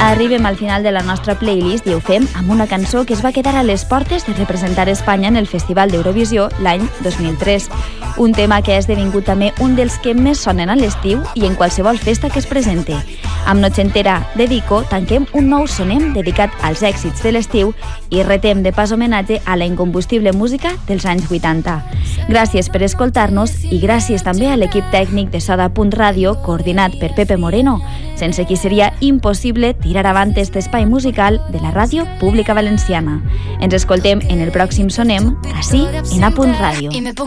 Arribem al final de la nostra playlist i ho fem amb una cançó que es va quedar a les portes de representar Espanya en el Festival d'Eurovisió l'any 2003. Un tema que ha esdevingut també un dels que més sonen a l'estiu i en qualsevol festa que es presente. Amb Noche Entera de Vico tanquem un nou sonem dedicat als èxits de l'estiu i retem de pas homenatge a la incombustible música dels anys 80. Gràcies per escoltar-nos i gràcies també a l'equip tècnic de Soda.radio coordinat per Pepe Moreno, sense qui seria impossible tirar avant aquest espai musical de la ràdio pública valenciana. Ens escoltem en el pròxim sonem, ací en A.Radio.